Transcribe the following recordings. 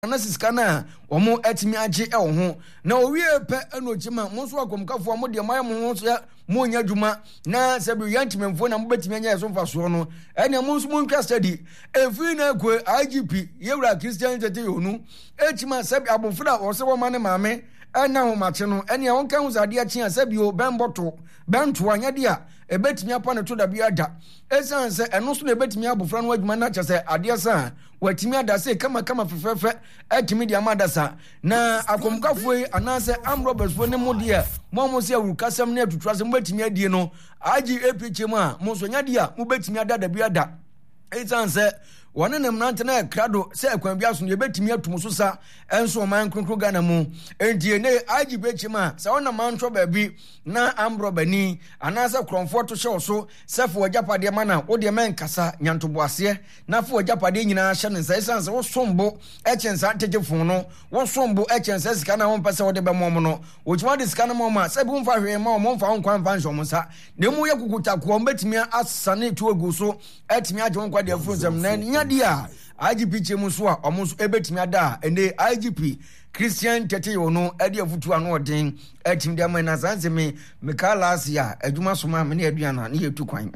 anasiska na omo etimi age e wo ho na owie pe enochima mo so akomkafo mo de maye mo so mo nya dwuma na sebi yantimemfo na mo betimi anya so mfaso no ene mo so mo ntwa study efiri na kwe IGP yewura Christian tete yonu etima sebi abofra o se wo mane maame ena ho mache no ene won kan uzade a chia sebi o benboto bento anya dia ebetimi apa ne to da bia da esan se eno so na ebetimi abofra no adwuma na cha se ade sa watimi adase kama fefefe etimi dia madasa na akomkafo yi anase amrobers fo ne modie mo se awurukasam na atutuase mo betimi adie no agi epiche mu a mo so nya dia mo betimi adada bia da esan se wona nem nante na krado se akwan bia so ne betimi atum so sa enso man kronkro Ghana mu entie ne agi bechima se wona man tro ba bi na amrobani anase kromfo to hye so sefo wajapade mana wo de men kasa nyantoboase na fo wajapade nyina hye ne sai sanse wo sombo echensa tegefo no wo sombo echensa sika na won pese wo de be mom no wo tuma de sika na mom ma se bi mfa hwe ma mom fa nkwan fa nso mo sa ne mu yakukuta ko betimi asane tu ogu so etimi age won kwa de afrozam na nya dia IGP chemuso a omonso ebetimi ada ene IGP Christian tete yono ade afutu ano odin etimi de amana sanse me Mekalasia adwuma soma me ne aduana ne yetu kwan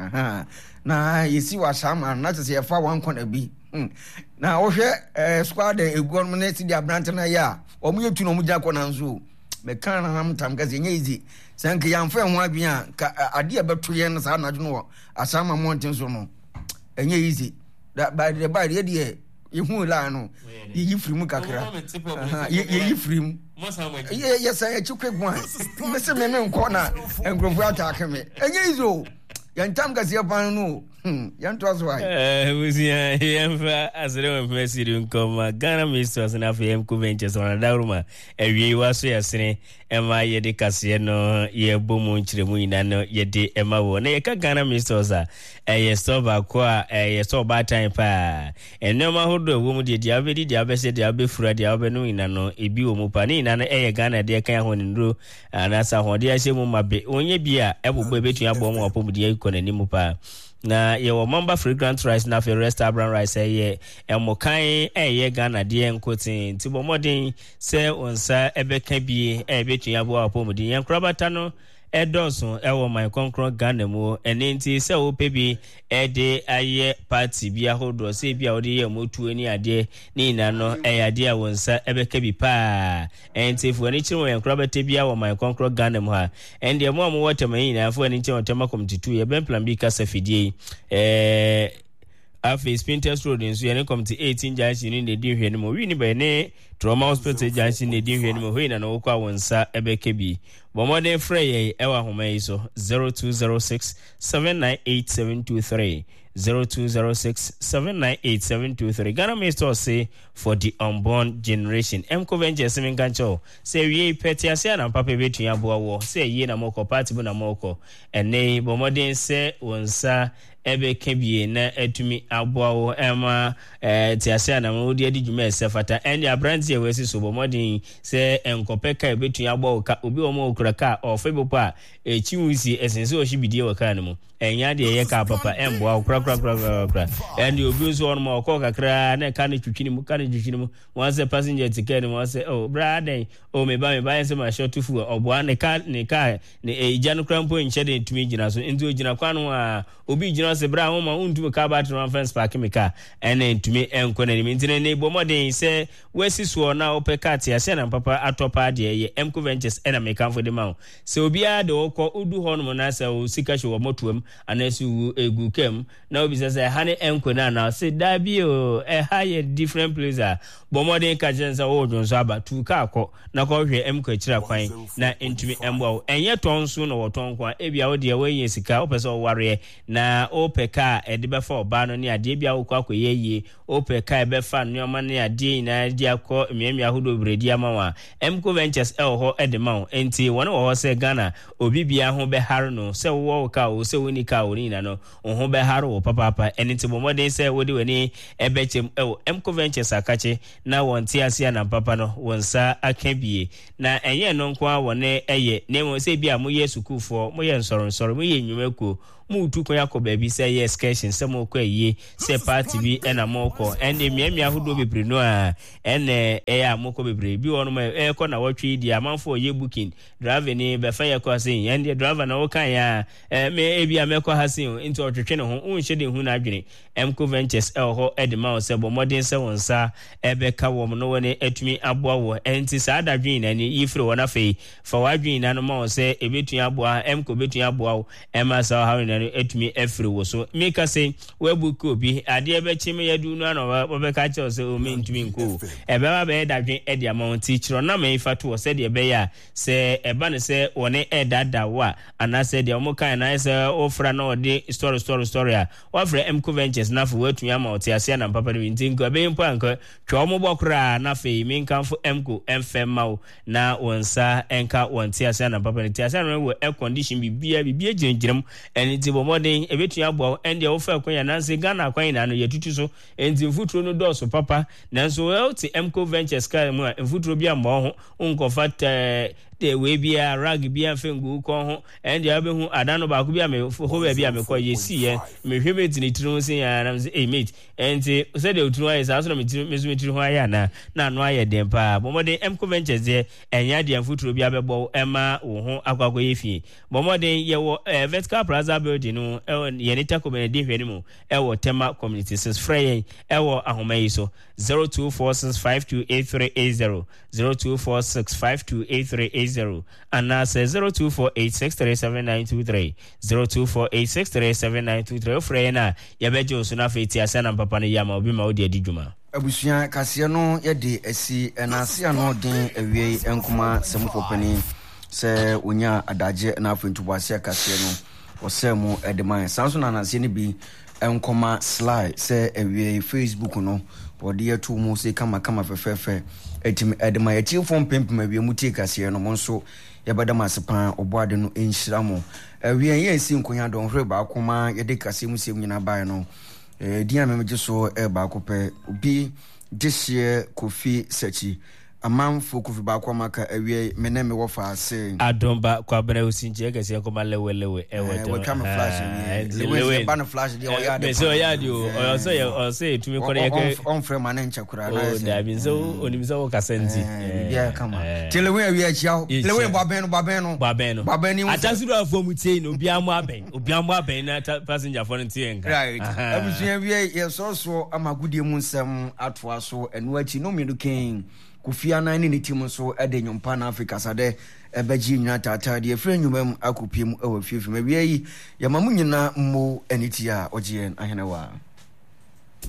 na yesi wa shama na tse yefa wan kwana bi na wo hwe squad eguon me ne ti de abrante na ya omo yetu no mugya kwana nso meka na nam tam gaze nya izi sanke yamfa ho abia ka ade abeto ye na sa na dwuno asama monten so no enye izi da ba de de yehu la no yi firimu kakra yi firimu yes I chukwe gwan mese me nko na engrofu ataka me enye izo yantam gaze ban no yanto aso ai wuzia yemfa asere we mesiri nkoma Ghana Ministers na FM Convention on Daruma ewie waso yasene ema yede kase no ye bomu nchiremu ina no yede ema wo na ye ka Ghana Ministers a ye soba kwa ye soba time pa enoma hodo wo mu de dia bedi dia bese dia befura dia benu ina no ebi wo mu pa ni ina no ye Ghana de kan ho ni ndro anasa ho de ahye mu mabe onye bia ebogbo betu abo mu opom de ikonani mu pa na ye wo mamba fragrant rice na fe restaurant rice ye emokan ye Ghana de enkotin ti bomodin se onsa ebeka bi ebetu abo opom de yankrabata no edonso ewo my konkro Ghana mu enenti se wo pebi ede aye party bia hodo se bia odi ye motu ani ade ni na no ade a wonsa ebeka bi pa enti fu ani chiro yankrabata bia wo my konkro Ghana mu ha ende mo mo wote mai na fu ani chiro tema komtitu ye ben plan bi kasa fidie afi Spinters Road nso yene committee 18 junction ni de di hwe ni mo wi ni be ne Trauma Hospital junction ni di hwe ni mo hwe na no kwa wonsa ebeke bi bomode frey ewa homa yi so 0206 798723 0206 798723 Ghana Minister say for the unborn generation Convention semen kancho say we petiase na papa betu ya boa wo say ye na moko party bu na moko ene bomode say wonsa ebe kebie na etumi aboawo ema tiase na mo di adwuma esefata ene abranti e wesi so bomodin se enkopeka ebetu aboawo ka obi omo okuraka ofebo a echiwusi esense ohibidie waka na mu enya de ye ka papa emboa okra ene obi so on mo okọ kakra na ka ne twitwini mu wanse passenger ticket mu wanse oh brother oh me ba yense ma short fu oboa ne ka ne ejanu krampo nchede ntumi gina so nti ogina kwano a obi gina se bra won ma untu ka ba tron fence park meka ene ntumi enko na ni ntine ne bomodin se wesi so na opeka tia se na papa atopa de ye Conventions ena meka fo de ma se obi a de okọ udu hono na se o sika hwe wo motuam anasu egu kem na obi se hane enko na se da bi o high different places bomodin ka jensa wo jonso aba tu ka akọ na ko hwe emko kira kwan na ntumi embo enye tonso na woton kwa ebia wo de we sika opese o ware na opeka edebe fa oba no ne ade bia wo kwa yeye opeka ebe fa nneoma ne ade na di akọ miamia hodo bredi amawa Conventions ho edema enti wona wo se Ghana obi bia ho be haro no se wo ka o se woni ka o ni na no ho be haro wo papa enti bomodin se wodi weni ebe chem Conventions akache na wonti asia na papa no wonsa akabie na enye no nko a wone eye ne mo se bia mo yesu kufo mo ye nsoro mo ye nwumeko mu tu kon yakọ baabi say excursion say mo kọ eyi say party bi na mo kọ and miamia hodo bebre no a ene ya mo kọ bebre bi wono ma kọ na wotwe di amanfo ye booking driver ni be fa ye kọ say and the driver na wo kan ya me ebi amekọ ha say into otwetwe ne ho unhye de hu na adwene Emco Ventures ho edema say bo modern say wonsa ebe ka wo no woni atumi aboa wo enti sa adadwen na ni ifre wona fe fa wadwen na no ma say ebetun aboa Emco betun aboa wo ema sa ha na atumi efre wo so meka say we book obi ade ebe chime yadu no na wo be ka che say o me ntumi nko ebe ba be dadwen e de amount chiro na me fa to say de be ya say eba ne say woni e dada wo ana say de omo kan na say ofra na ode story a wa fra Emco Ventures na fo watu ya ma oti ase na papa ni ntinko be mpo anko twa mo bokra na fe mi nkanfo Emco FM mawo na wonsa enka wonti ase na papa ni ti ase na we air condition bibia gingiram eni ti bomoden ebetu ya bo ende wo fa kwanya na nse Ghana kwan na no yetutu so enti mfuturo no doso papa na so we oti Emco Ventures ka mu mfuturo bia mbo ho unko fat de we bia rag bia fengu ko ho ende abehu adano ba ko bia me ho ba bia me ko yesi ye me hwebe tini tiro sin ya na say mate enti say de oturu ayi sa so na me tiri ho aya na no aye dem pa bomode Emco Ventures de enya de mfuturo bia bebo ema wo ho akwakọ yefie bomode ye wo Vertical Plaza building no ye nita ko be de hwani mu wo Tema Community 6 frey wo ahomayi so 0246528380 0246528380 and now say 0248637923 0248637923 frey na ye beje osu na feti asa na papa ne yama obi ma odi adidwuma abusua kase no ye de asi na ase ano den awie enkoma semfopani se onya adaje na afuntubuase kase no osemu edeman sanso na nase ne bi enkoma slide se awie Facebook no odi etu mu se kama fefefe etim edema yati fom pempem awie mutie kase no monso yabada masepan oboade no enhyiramo awie ye nsi nkonya don hwe ba akoma yede kase mu sem nyina bae no dia memeje so ba akopɛ obi dihye Kofi Sechi amanfo Kofi ba akoma ka awie mene me wo fa ase adomba kwa bra usinje kase ko malewe ewe we kam flash lewe ban flash dia o ya de so ya di o say tumi ko ye on frame na nchakura na o da bi so oni so ka senti bia kama telewe awie achia lewe baben no atasiru afo mutie no obi amu aben na passenger for ntie nka right abusia wie ye so amagudie mu nsem atoa so enu achi no medu ken Kofi anan ne tim so ede nyompa na Africa sade ebeji nyina tata de efre nyumam akopiem e wa fiefim awie yi yamamu nyina mmo aniti a ogye ahenewa